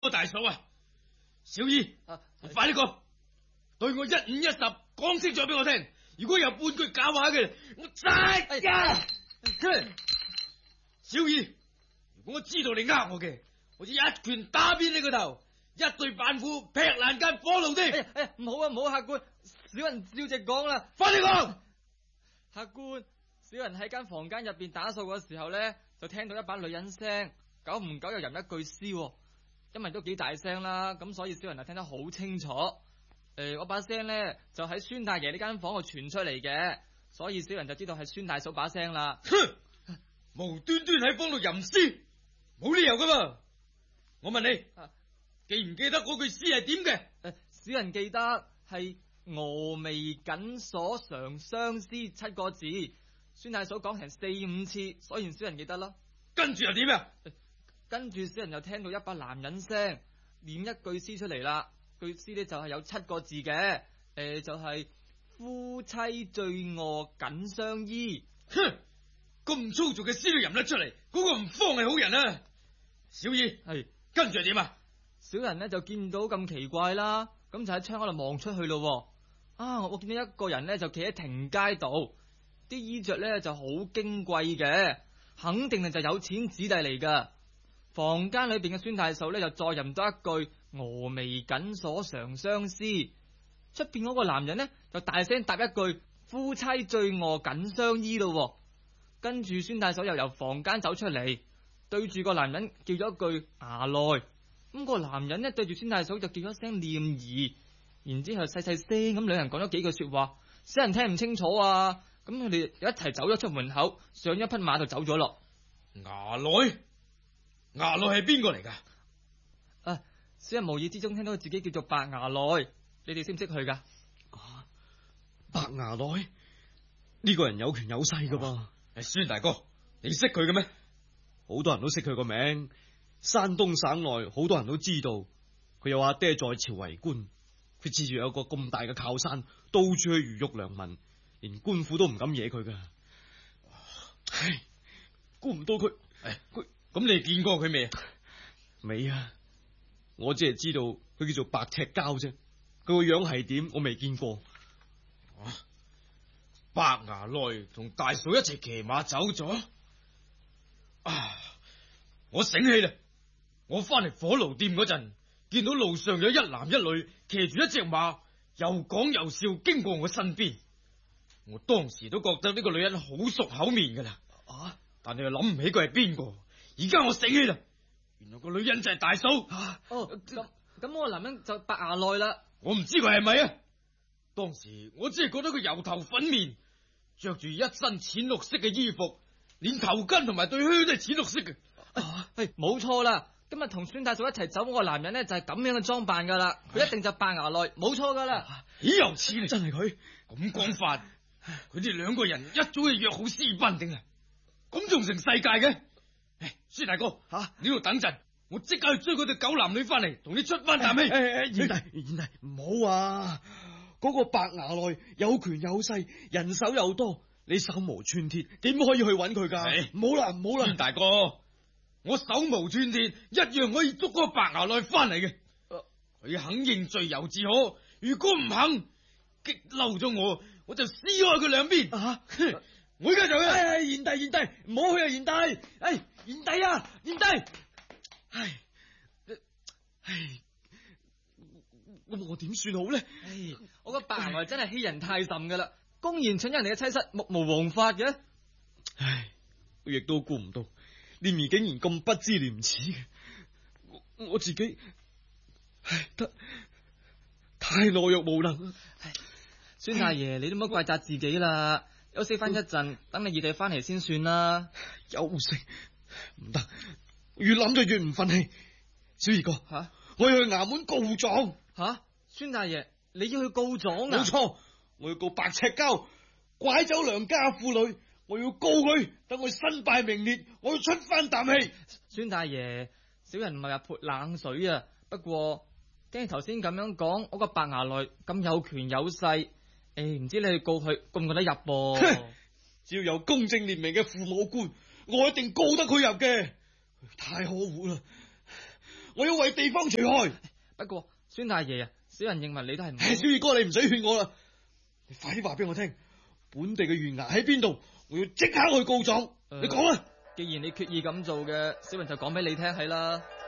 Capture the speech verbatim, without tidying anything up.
個大嫂啊？小二， 啊你快啲講，對我一五一十講清楚俾我聽。如果有半句假話嘅，我齋㗎。小二，如果我知道你呃我嘅，我就一拳打扁你個頭，一對板斧劈爛間火爐啲。 哎呀哎呀，唔好啊唔好啊，客官，小人照直講啦。 快啲講！ 客官，小人喺間房間入邊打掃嘅時候咧，就聽到一把女人聲，久唔久又吟一句詩，因為都幾大聲啦，咁所以小人就聽得好清楚。誒、呃，嗰把聲咧就喺孫大爺呢間房度傳出嚟嘅，所以小人就知道係孫大嫂把聲啦。 哼，無端端喺房度吟詩，冇理由噶嘛！我問你， 啊、 記唔記得嗰句詩係點嘅？ 誒、呃，小人記得係峨眉緊鎖長相思七個字，孫大嫂講成四五次，所以小人記得咯。 跟住又點啊？ 呃跟住小人又聽到一把男人聲念一句詩出嚟啦，句詩咧就係有七個字嘅，誒、呃、就係、是、夫妻醉臥緊相依。 哼，咁粗俗嘅詩都吟得出嚟，嗰、那個唔慌係好人啊！小二係跟住又點啊？ 小人咧就見到咁奇怪啦，咁就喺窗嗰度望出去咯。啊，我見到一個人咧就企喺亭街度，啲衣着咧就好矜貴嘅，肯定係就有錢子弟嚟噶。房間裏邊嘅孫大嫂咧就再吟多一句峨眉緊鎖長相思，出邊嗰個男人呢，就大聲答一句夫妻醉臥緊相依咯。跟住孫大嫂又由房間走出嚟，對住個男人叫咗一句衙內，咁個男人呢，對住孫大嫂就叫咗聲念兒，然之後細細聲咁兩人講咗幾句說話，小人聽唔清楚啊。咁佢哋一齊走咗出門口，上咗一匹馬就走咗咯。 衙內，衙內係邊個嚟噶？ 啊！小人無意之中聽到佢自己叫做白衙內，你哋識唔識佢噶？ 啊，白衙內呢個人有權有勢噶噃。 誒，孫大哥，你識佢嘅咩？ 好多人都識佢個名，山東省內好多人都知道。佢有阿爹在朝為官，佢自住有個咁大嘅靠山，到處去魚肉良民，連官府都唔敢惹佢噶。唉，估唔到佢， 誒，佢咁你見過佢未啊？ 未啊，我只係知道佢叫做白赤膠啫，佢個樣係點我未見過。 啊，白衙內同大嫂一齊騎馬走咗。啊，我醒起啦，我翻嚟火爐店嗰陣，見到路上有一男一女騎住一隻馬，又講又笑經過我身邊。我當時都覺得呢個女人好熟口面噶啦。 啊！ 但係又諗唔起佢係邊個。而家我醒起啦，原來個女人就係大嫂。 啊、哦，咁咁我個男人就白衙內啦。 我唔知佢係咪啊？當時我只係覺得佢油頭粉面，着住一身淺綠色嘅衣服，連頭巾同埋對靴都係淺綠色嘅。 啊，係冇錯啦。今日同孫大嫂一齊走嗰個男人咧就係咁樣嘅裝扮噶啦，佢一定就白衙內，冇錯噶啦。 咦，又似嚟， 真係佢咁講法，佢哋兩個人一早就約好私奔定啊？咁仲成世界嘅？誒，孫大哥吓， 啊、 你度等陣，我即刻去追嗰對狗男女翻嚟，同你出翻啖氣。 誒誒，賢弟賢弟，唔好啊！嗰、那個白衙內有權有勢，人手又多，你手無寸鐵，點可以去揾佢噶？唔好啦唔好啦， 孫大哥，我手無寸鐵，一樣可以捉嗰個白衙內翻嚟嘅。佢、啊、肯認罪由自可，如果唔肯，激嬲咗我，我就撕開佢兩邊。 啊！ 我而家就去。 唉，賢弟賢弟，唔好去啊！賢弟，唉，賢弟啊，賢弟，唉，唉，咁我點算好咧？ 唉，我個白衙內真係欺人太甚噶啦，公然搶人哋嘅妻室，目無王法嘅。 唉，我亦都估唔到，念兒竟然咁不知廉恥嘅。我我自己，唉，得太懦弱無能。 唉，孫大爺，你都唔好怪責自己啦。休息翻一陣，等你二弟翻嚟先算啦。 休息唔得，越諗就越唔忿氣。小二哥，吓、啊，我要去衙門告狀。 吓、啊，孫大爺，你要去告狀啊？ 冇錯，我要告白赤膠拐走良家婦女，我要告佢，等佢身敗名裂，我要出翻啖氣。 孫大爺，小人唔係話潑冷水啊，不過聽你頭先咁樣講，我個白衙內咁有權有勢。誒，唔、欸、知你去告佢，告唔告得入噃？ 只要有公正廉明嘅父母官，我一定告得佢入嘅。太可惡啦！ 我要為地方除害。 不過孫大爺啊，小人認為你都係唔好唉，小二哥，你唔使勸我啦，你快啲話俾我聽，本地嘅懸崖喺邊度？我要即刻去告狀。 呃你講啊！ 既然你決意咁做嘅，小人就講俾你聽係啦。